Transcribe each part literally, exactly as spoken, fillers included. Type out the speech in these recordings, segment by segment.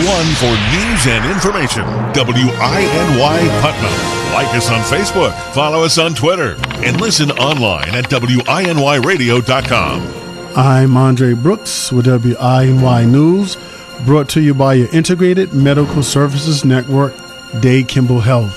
one for news and information. W I N Y Putnam. Like us on Facebook, follow us on Twitter, and listen online at W I N Y radio dot com. I'm Andre Brooks with W I N Y News, brought to you by your Integrated Medical Services Network, Day Kimball Health.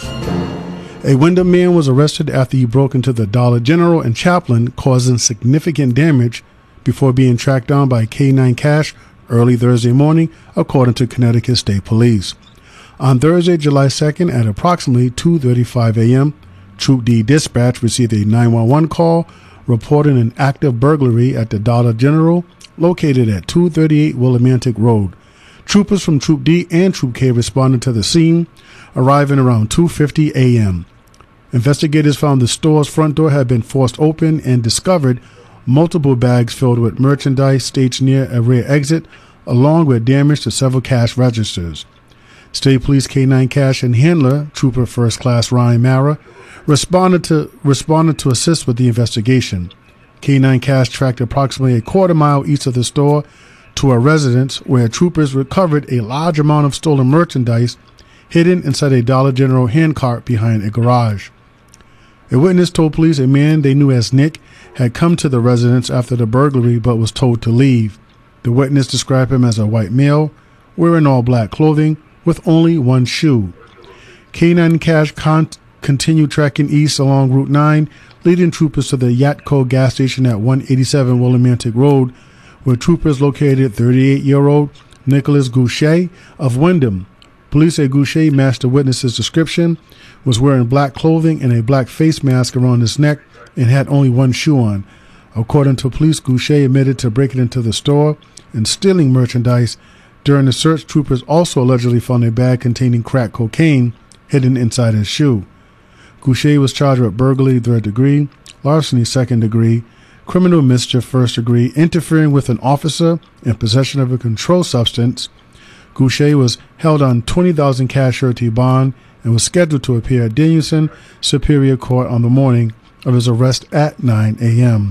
A Wyndham man was arrested after he broke into the Dollar General in Chaplin, causing significant damage before being tracked down by K nine Cash early Thursday morning, according to Connecticut State Police. On Thursday, July second, at approximately two thirty-five a.m., Troop D Dispatch received a nine one one call reporting an active burglary at the Dollar General located at two thirty-eight Willimantic Road. Troopers from Troop D and Troop K responded to the scene, arriving around two fifty a.m. Investigators found the store's front door had been forced open and discovered multiple bags filled with merchandise staged near a rear exit, along with damage to several cash registers. State Police K nine Cash and handler, Trooper First Class Ryan Mara, responded to responded to assist with the investigation. K nine Cash tracked approximately a quarter mile east of the store to a residence where troopers recovered a large amount of stolen merchandise hidden inside a Dollar General handcart behind a garage. A witness told police a man they knew as Nick had come to the residence after the burglary but was told to leave. The witness described him as a white male, wearing all black clothing, with only one shoe. K nine Cash con- continued tracking east along Route nine, leading troopers to the Yatco gas station at one eighty-seven Willimantic Road, where troopers located thirty-eight-year-old Nicholas Goucher of Wyndham. Police say Goucher matched the witness's description, was wearing black clothing and a black face mask around his neck, and had only one shoe on. According to police, Goucher admitted to breaking into the store and stealing merchandise. During the search, troopers also allegedly found a bag containing crack cocaine hidden inside his shoe. Goucher was charged with burglary third degree, larceny second degree, criminal mischief first degree, interfering with an officer, and possession of a controlled substance. Goucher was held on twenty thousand dollars cash surety bond and was scheduled to appear at Danielson Superior Court on the morning of his arrest at nine a.m.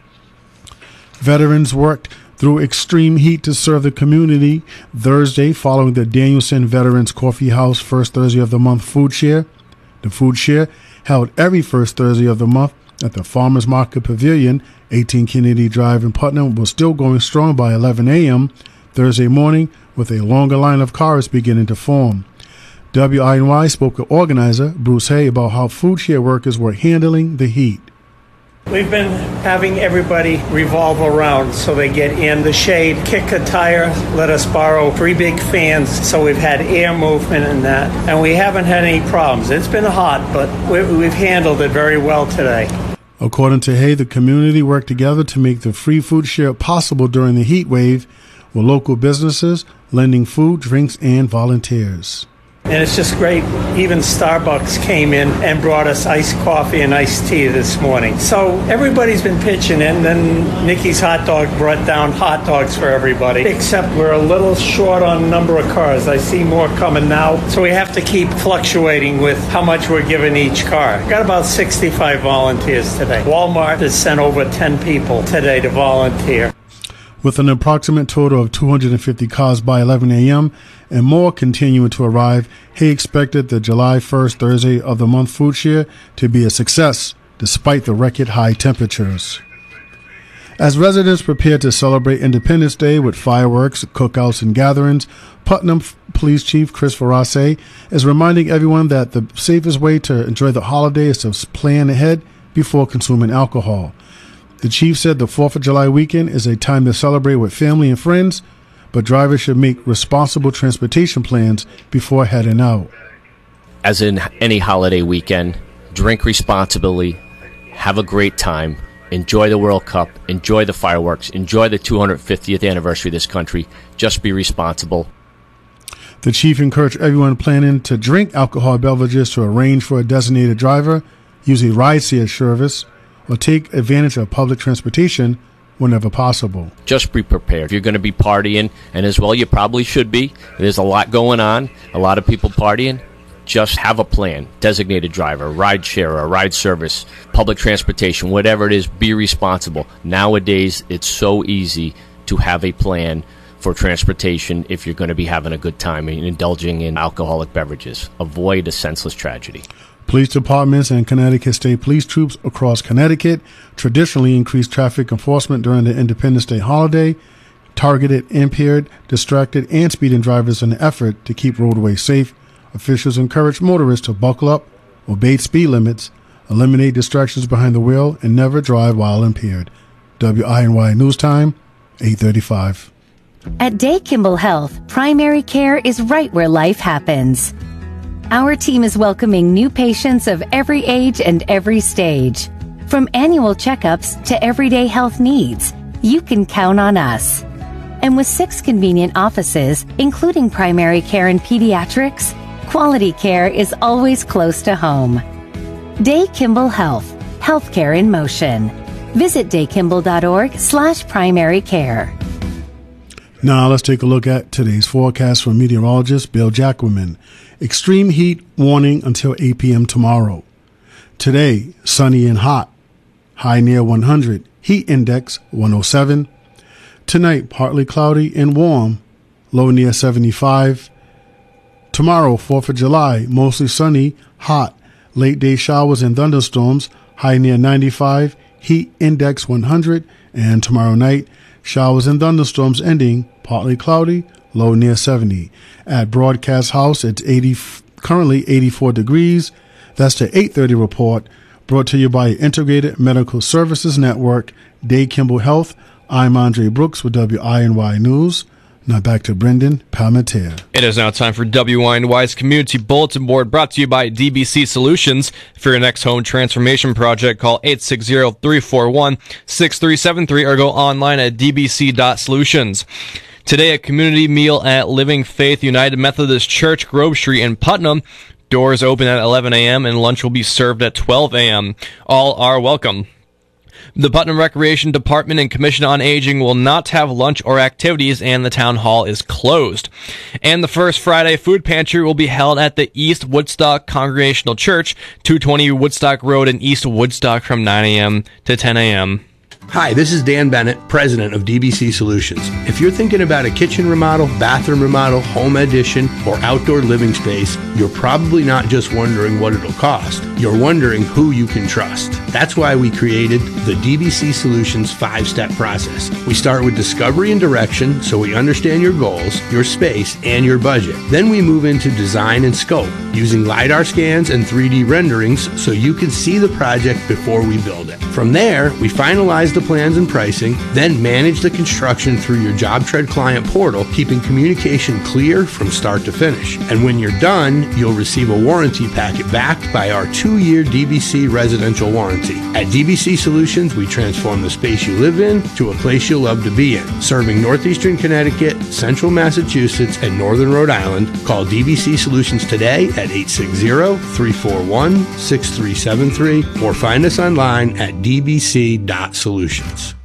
Veterans worked through extreme heat to serve the community Thursday following the Danielson Veterans Coffee House first Thursday of the month food share. The food share, held every first Thursday of the month at the Farmers Market Pavilion, eighteen Kennedy Drive in Putnam, was still going strong by eleven a.m. Thursday morning, with a longer line of cars beginning to form. W I N Y spoke with organizer Bruce Hay about how food share workers were handling the heat. We've been having everybody revolve around so they get in the shade, kick a tire, let us borrow three big fans, so we've had air movement and that, and we haven't had any problems. It's been hot, but we've handled it very well today. According to Hay, the community worked together to make the free food share possible during the heat wave, with local businesses lending food, drinks, and volunteers. And it's just great. Even Starbucks came in and brought us iced coffee and iced tea this morning. So everybody's been pitching in. Then Nikki's Hot Dog brought down hot dogs for everybody. Except we're a little short on number of cars. I see more coming now. So we have to keep fluctuating with how much we're giving each car. Got about sixty-five volunteers today. Walmart has sent over ten people today to volunteer. With an approximate total of two hundred fifty cars by eleven a.m. and more continuing to arrive, he expected the July first Thursday of the month food share to be a success, despite the record high temperatures. As residents prepare to celebrate Independence Day with fireworks, cookouts, and gatherings, Putnam Police Chief Chris Verase is reminding everyone that the safest way to enjoy the holiday is to plan ahead before consuming alcohol. The chief said the fourth of July weekend is a time to celebrate with family and friends, but drivers should make responsible transportation plans before heading out. As in any holiday weekend, drink responsibly, have a great time, enjoy the World Cup, enjoy the fireworks, enjoy the two hundred fiftieth anniversary of this country. Just be responsible. The chief encouraged everyone planning to drink alcohol beverages to arrange for a designated driver, use a rideshare service, or take advantage of public transportation whenever possible. Just be prepared. If you're going to be partying, and as well you probably should be, there's a lot going on, a lot of people partying, just have a plan. Designated driver, ride share, or ride service, public transportation, whatever it is, be responsible. Nowadays, it's so easy to have a plan for transportation if you're going to be having a good time and indulging in alcoholic beverages. Avoid a senseless tragedy. Police departments and Connecticut State Police troops across Connecticut traditionally increase traffic enforcement during the Independence Day holiday, targeted impaired, distracted, and speeding drivers in an effort to keep roadways safe. Officials encourage motorists to buckle up, obey speed limits, eliminate distractions behind the wheel, and never drive while impaired. W I N Y News Time, eight thirty-five. At Day Kimball Health, primary care is right where life happens. Our team is welcoming new patients of every age and every stage. From annual checkups to everyday health needs, you can count on us. And with six convenient offices, including primary care and pediatrics, quality care is always close to home. Day Kimball Health, healthcare in motion. Visit daykimball.org slash primary care. Now let's take a look at today's forecast from meteorologist Bill Jacquemin. Extreme heat warning until eight p.m. tomorrow. Today, sunny and hot. High near one hundred. Heat index one oh seven. Tonight, partly cloudy and warm. Low near seventy-five. Tomorrow, fourth of July, mostly sunny, hot. Late day showers and thunderstorms. High near ninety-five. Heat index one hundred. And tomorrow night, showers and thunderstorms ending, partly cloudy, low near seventy. At Broadcast House, it's eighty, currently eighty-four degrees. That's the eight thirty report, brought to you by Integrated Medical Services Network, Day Kimball Health. I'm Andre Brooks with W I N Y News. Now back to Brendan Palmetier. It is now time for W I N Y's Community Bulletin Board, brought to you by D B C Solutions. For your next home transformation project, call eight six zero, three four one, six three seven three or go online at d b c dot solutions. Today, a community meal at Living Faith United Methodist Church, Grove Street in Putnam. Doors open at eleven a.m. and lunch will be served at twelve a.m. All are welcome. The Putnam Recreation Department and Commission on Aging will not have lunch or activities, and the town hall is closed. And the first Friday food pantry will be held at the East Woodstock Congregational Church, two twenty Woodstock Road in East Woodstock from nine a.m. to ten a.m. Hi, this is Dan Bennett, president of D B C Solutions. If you're thinking about a kitchen remodel, bathroom remodel, home addition, or outdoor living space, you're probably not just wondering what it'll cost. You're wondering who you can trust. That's why we created the D B C Solutions five-step process. We start with discovery and direction, so we understand your goals, your space, and your budget. Then we move into design and scope, using LiDAR scans and three D renderings so you can see the project before we build it. From there, we finalize the plans and pricing, then manage the construction through your JobTread client portal, keeping communication clear from start to finish. And when you're done, you'll receive a warranty packet backed by our two-year D B C residential warranty. At D B C Solutions, we transform the space you live in to a place you'll love to be in. Serving northeastern Connecticut, central Massachusetts, and northern Rhode Island, call D B C Solutions today at eight six zero, three four one, six three seven three or find us online at d b c dot solutions.